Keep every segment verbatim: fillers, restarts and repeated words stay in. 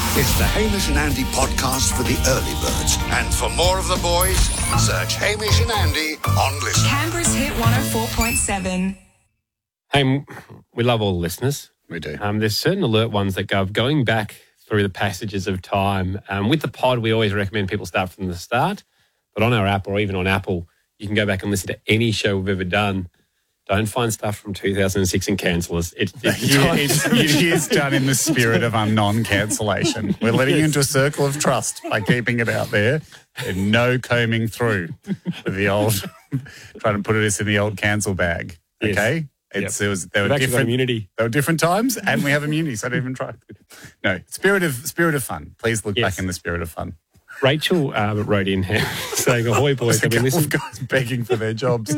It's the Hamish and Andy podcast for the early birds. And for more of the boys, search Hamish and Andy on Listen. Canberra's Hit one oh four point seven. Hey, we love all the listeners. We do. Um, there's certain alert ones that go going back through the passages of time. Um, with the pod, we always recommend people start from the start. But on our app or even on Apple, you can go back and listen to any show we've ever done. Don't find stuff from two thousand six and cancel us. It, it, It's, it is done in the spirit of um, non-cancellation. We're letting you into a circle of trust by keeping it out there and no combing through with the old, trying to put us in the old cancel bag. Yes. Okay? It's, Yep. it was, there We've were actually got different immunity. There were different times, and we have immunity, so I didn't even try. No, spirit of spirit of fun. Please look Yes. back in the spirit of fun. Rachel uh, wrote in here saying, ahoy boys, I've been There's a listening. couple of guys begging for their jobs.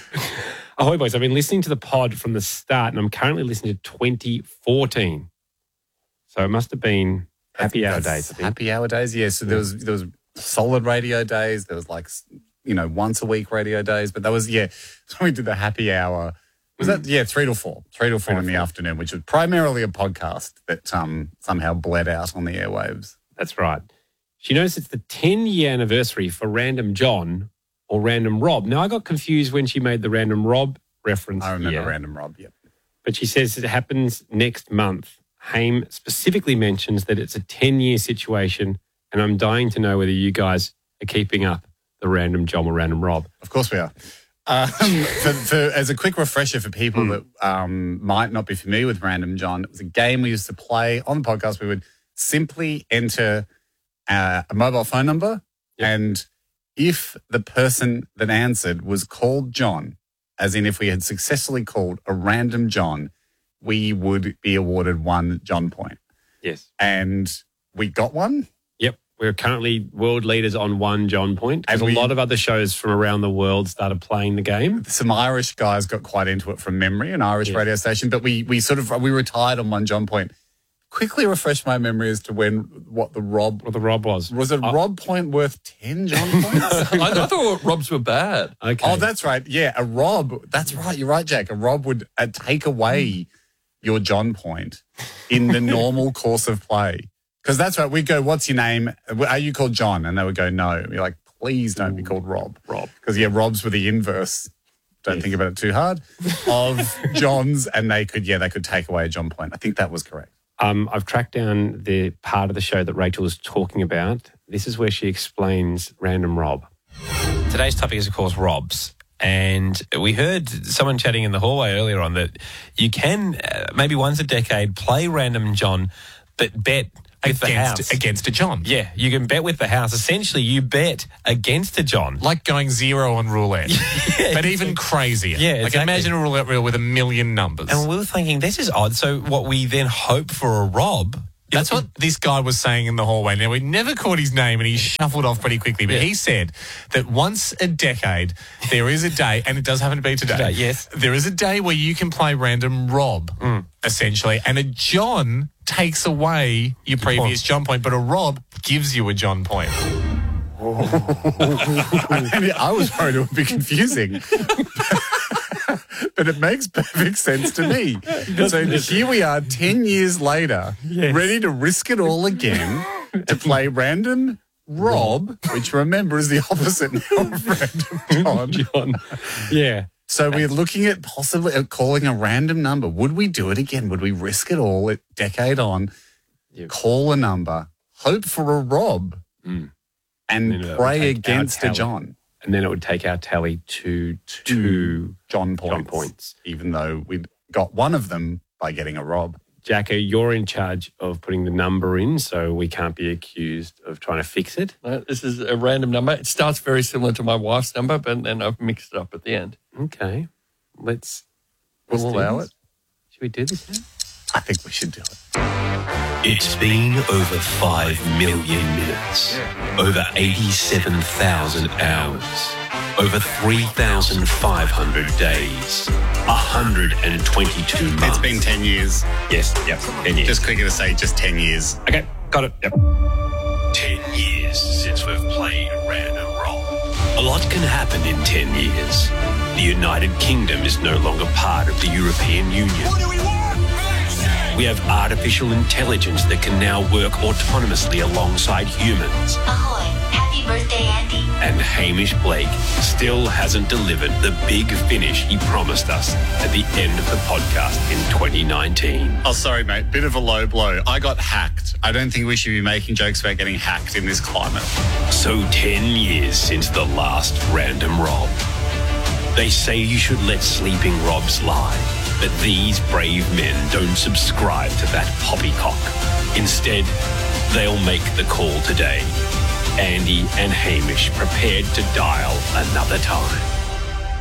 Ahoy boys, I've been listening to the pod from the start and I'm currently listening to twenty fourteen. So it must have been happy hour That's days, I think. Happy hour days, yeah. So there was there was solid radio days. There was like, you know, once a week radio days. But that was, yeah, so we did the happy hour. Was that, yeah, three to four. Three to four in the afternoon, which was primarily a podcast that um, somehow bled out on the airwaves. That's right. She knows it's the ten-year anniversary for Random John or Random Rob. Now, I got confused when she made the Random Rob reference I remember here, Random Rob, yep. but she says it happens next month. Haim specifically mentions that it's a ten-year situation, and I'm dying to know whether you guys are keeping up the Random John or Random Rob. Of course we are. Um, for, for, as a quick refresher for people that um, might not be familiar with Random John, it was a game we used to play on the podcast. We would simply enter uh, a mobile phone number, Yep. and if the person that answered was called John, as in if we had successfully called a random John, we would be awarded one John point. Yes. And we got one. Yep. We're currently world leaders on one John point. As And we- a lot of other shows from around the world started playing the game. Some Irish guys got quite into it from memory, an Irish Yeah. radio station, but we we sort of, we retired on one John point. Quickly refresh my memory as to when, what the Rob, What the Rob was. was a Uh, Rob point worth ten John points? I, I thought Robs were bad. Okay. Oh, that's right. Yeah, a Rob. That's right. You're right, Jack. A Rob would uh, take away your John point in the normal course of play. Because that's right. We'd go, what's your name? Are you called John? And they would go, no. We're like, please don't be called Rob. Rob. Because, yeah, Robs were the inverse. Don't Yes. think about it too hard. Of Johns. And they could, yeah, they could take away a John point. I think that was correct. Um, I've tracked down the part of the show that Rachel is talking about. This is where she explains Random Rob. Today's topic is, of course, Robs. And we heard someone chatting in the hallway earlier on that you can, uh, maybe once a decade, play Random John, but bet with the house. Against, against a John. Yeah, you can bet with the house. Essentially, you bet against a John. Like going zero on roulette. But even crazier. Yeah, Like exactly. imagine a roulette reel with a million numbers. And we were thinking, this is odd. So what we then hope for a Rob... That's what this guy was saying in the hallway. Now, we never caught his name and he shuffled off pretty quickly, but Yeah. he said that once a decade, there is a day, and it does happen to be today. Today, yes. There is a day where you can play Random Rob, essentially, and a John takes away your previous point. John point, but a Rob gives you a John point. I, mean, I was worried it would be confusing. But it makes perfect sense to me. So here we are ten years later, Yes. ready to risk it all again to play Random Rob, which remember is the opposite now of Random John. John. Yeah. So we're looking at possibly at calling a random number. Would we do it again? Would we risk it all a decade on, Yep. call a number, hope for a Rob, Mm. and And then it would pray take against our a tally. John? And then it would take our tally to two John points, John points. even though we'd got one of them by getting a Rob. Jacko, you're in charge of putting the number in, so we can't be accused of trying to fix it. Uh, This is a random number. It starts very similar to my wife's number, but then I've mixed it up at the end. Okay. Let's... We'll let's do allow this. it. Should we do this now? I think we should do it. It's been over five million minutes, over eighty-seven thousand hours, over three thousand five hundred days, one hundred twenty-two months. It's been ten years. Yes, yep, ten years. Just quicker to say, just ten years. Okay, got it, yep. ten years since we've played Random Roll. A lot can happen in ten years. The United Kingdom is no longer part of the European Union. What do we want? Brexit! We have artificial intelligence that can now work autonomously alongside humans. Ahoy. Happy birthday, Andy. And Hamish Blake still hasn't delivered the big finish he promised us at the end of the podcast in twenty nineteen. Oh, sorry, mate. Bit of a low blow. I got hacked. I don't think we should be making jokes about getting hacked in this climate. So ten years since the last Random Rob. They say you should let sleeping Robs lie, but these brave men don't subscribe to that poppycock. Instead, they'll make the call today. Andy and Hamish prepared to dial another time.